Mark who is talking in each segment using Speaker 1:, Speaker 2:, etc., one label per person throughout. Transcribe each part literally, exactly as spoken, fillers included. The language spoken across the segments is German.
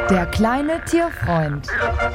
Speaker 1: Der kleine Tierfreund.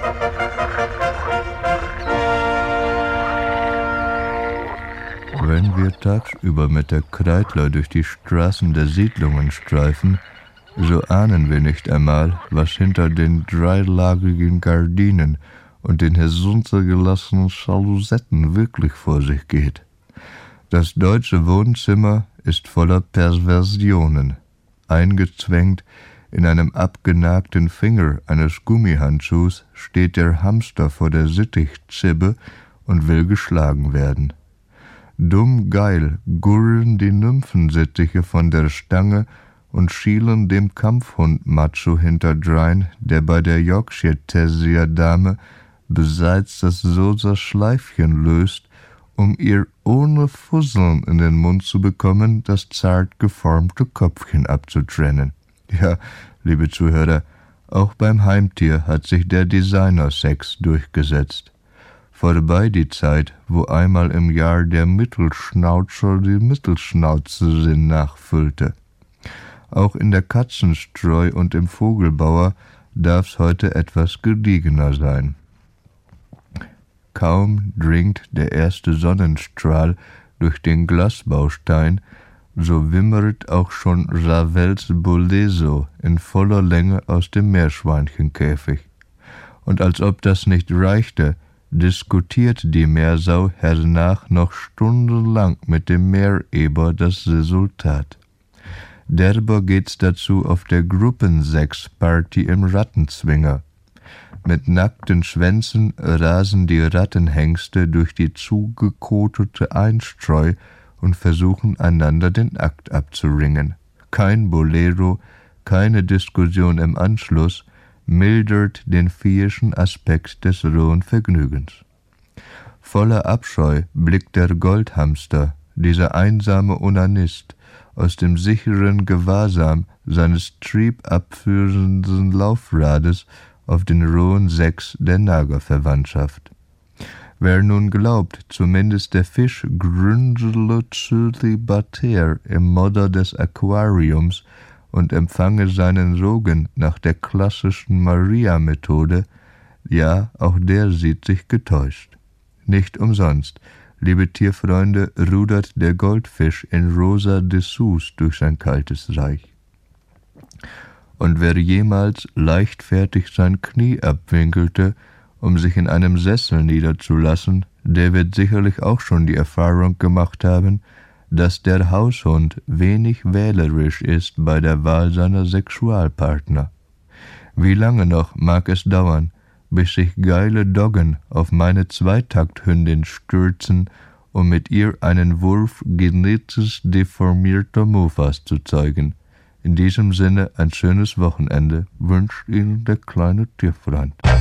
Speaker 2: Wenn wir tagsüber mit der Kreidler durch die Straßen der Siedlungen streifen, so ahnen wir nicht einmal, was hinter den dreilagigen Gardinen und den heruntergelassenen Jalousetten wirklich vor sich geht. Das deutsche Wohnzimmer ist voller Perversionen. Eingezwängt in einem abgenagten Finger eines Gummihandschuhs steht der Hamster vor der Sittichzibbe und will geschlagen werden. Dumm geil gurren die Nymphensittiche von der Stange und schielen dem Kampfhund Macho hinterdrein, der bei der Yorkshire Terrier Dame beseits das Sosa Schleifchen löst, um ihr ohne Fusseln in den Mund zu bekommen, das zart geformte Köpfchen abzutrennen. Ja, liebe Zuhörer, auch beim Heimtier hat sich der Designer-Sex durchgesetzt. Vorbei die Zeit, wo einmal im Jahr der Mittelschnauzer die Mittelschnauzerin nachfüllte. Auch in der Katzenstreu und im Vogelbauer darf's heute etwas gediegener sein. Kaum dringt der erste Sonnenstrahl durch den Glasbaustein, so wimmert auch schon Ravels Boleso in voller Länge aus dem Meerschweinchenkäfig. Und als ob das nicht reichte, diskutiert die Meersau hernach noch stundenlang mit dem Meereber das Resultat. Derber geht's dazu auf der Gruppensex-Party im Rattenzwinger. Mit nackten Schwänzen rasen die Rattenhengste durch die zugekotete Einstreu und versuchen einander den Akt abzuringen. Kein Bolero, keine Diskussion im Anschluss mildert den viehischen Aspekt des rohen Vergnügens. Voller Abscheu blickt der Goldhamster, dieser einsame Onanist, aus dem sicheren Gewahrsam seines triebabführenden Laufrades auf den rohen Sex der Nagerverwandtschaft. Wer nun glaubt, zumindest der Fisch gründele zölibatär im Modder des Aquariums und empfange seinen Sogen nach der klassischen Maria-Methode, ja, auch der sieht sich getäuscht. Nicht umsonst, liebe Tierfreunde, rudert der Goldfisch in rosa Dessous durch sein kaltes Reich. Und wer jemals leichtfertig sein Knie abwinkelte, um sich in einem Sessel niederzulassen, der wird sicherlich auch schon die Erfahrung gemacht haben, dass der Haushund wenig wählerisch ist bei der Wahl seiner Sexualpartner. Wie lange noch mag es dauern, bis sich geile Doggen auf meine Zweitakthündin stürzen, um mit ihr einen Wurf genetisch deformierter Mofas zu zeugen. In diesem Sinne ein schönes Wochenende wünscht Ihnen der kleine Tierfreund.